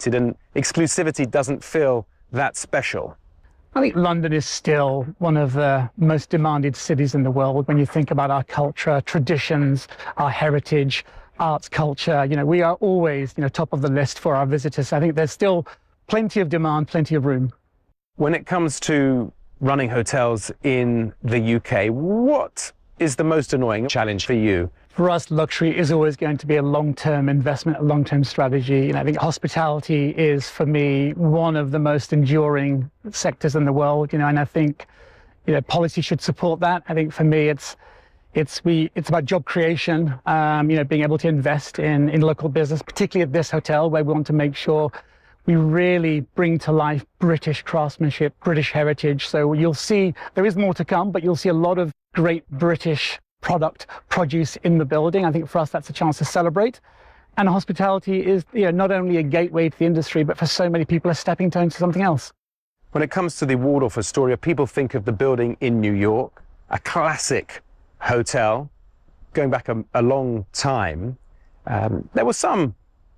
curated and exclusivity doesn't feel that special? I think London is still one of the most demanded cities in the world when you think about our culture, traditions, our heritage, arts, culture. You know, we are always, top of the list for our visitors. I think there's still plenty of demand, plenty of room. When it comes to running hotels in the UK, what is the most annoying challenge for you? For us, luxury is always going to be a long-term investment, a long-term strategy. I think hospitality is, for me, one of the most enduring sectors in the world. And I think, policy should support that. I think for me, it's about job creation. Being able to invest in local business, particularly at this hotel, where we want to make sure we really bring to life British craftsmanship, British heritage. So you'll see there is more to come, but you'll see a lot of great British produce in the building. I think for us, that's a chance to celebrate. And hospitality is not only a gateway to the industry, but for so many people, a stepping stone to something else. When it comes to the Waldorf Astoria, people think of the building in New York, a classic hotel, going back a long time. There was some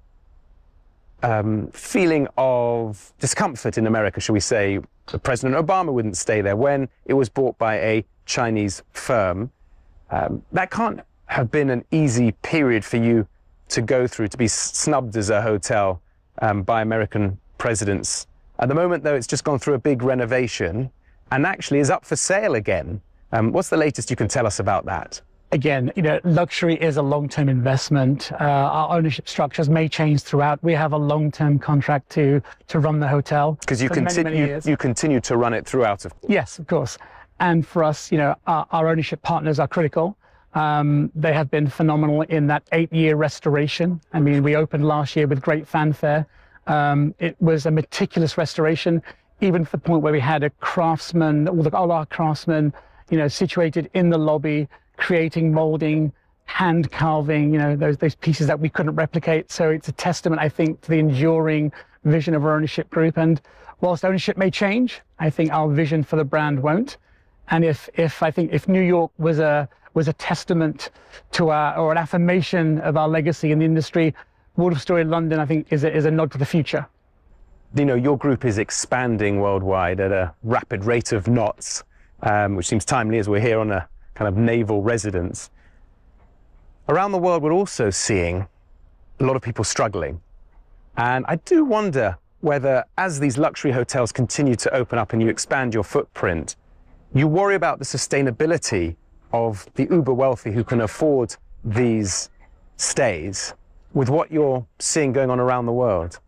feeling of discomfort in America, shall we say. President Obama wouldn't stay there when it was bought by a Chinese firm. That can't have been an easy period for you to go through, to be snubbed as a hotel by American presidents. At the moment, though, it's just gone through a big renovation and actually is up for sale again. What's the latest you can tell us about that? Again, luxury is a long-term investment. Our ownership structures may change throughout. We have a long-term contract to run the hotel. Because you continue to run it throughout. Yes, of course. And for us, our ownership partners are critical. They have been phenomenal in that 8-year restoration. I mean, we opened last year with great fanfare. It was a meticulous restoration, even to the point where we had a craftsman, all our craftsmen, situated in the lobby, creating molding, hand carving, those pieces that we couldn't replicate. So it's a testament, I think, to the enduring vision of our ownership group. And whilst ownership may change, I think our vision for the brand won't. And if New York was a testament to or an affirmation of our legacy in the industry, Waldorf Astoria London, I think, is a nod to the future. Your group is expanding worldwide at a rapid rate of knots, which seems timely as we're here on a kind of naval residence. Around the world, we're also seeing a lot of people struggling. And I do wonder whether, as these luxury hotels continue to open up and you expand your footprint, you worry about the sustainability of the uber wealthy who can afford these stays with what you're seeing going on around the world.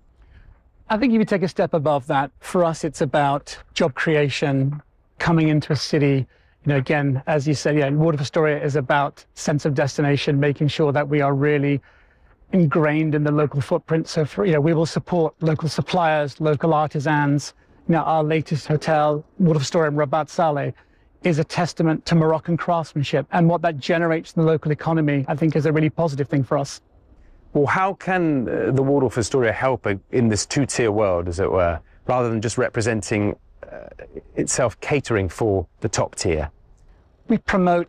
I think if you take a step above that, for us, it's about job creation, coming into a city. Again, as you said, Waldorf Astoria is about sense of destination, making sure that we are really ingrained in the local footprint. So we will support local suppliers, local artisans. Our latest hotel, Waldorf Astoria in Rabat Saleh, is a testament to Moroccan craftsmanship, and what that generates in the local economy, I think, is a really positive thing for us. Well, how can the Waldorf Astoria help in this two-tier world, as it were, rather than just representing itself catering for the top tier? We promote,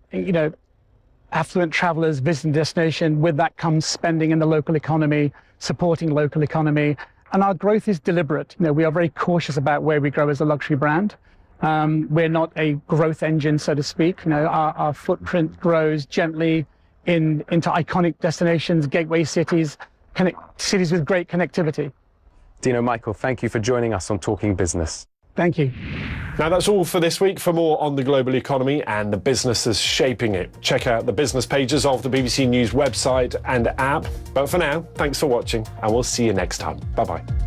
affluent travelers visiting the destination. With that comes spending in the local economy, supporting local economy. And our growth is deliberate. We are very cautious about where we grow as a luxury brand. We're not a growth engine, so to speak. Our footprint grows gently into iconic destinations, gateway cities, cities with great connectivity. Dino Michael, thank you for joining us on Talking Business. Thank you. Now that's all for this week. For more on the global economy and the businesses shaping it, check out the business pages of the BBC News website and app. But for now, thanks for watching, and we'll see you next time. Bye-bye.